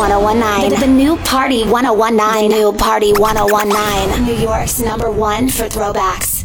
1019. The new Party 1019. The new Party 1019. New York's #1 for throwbacks.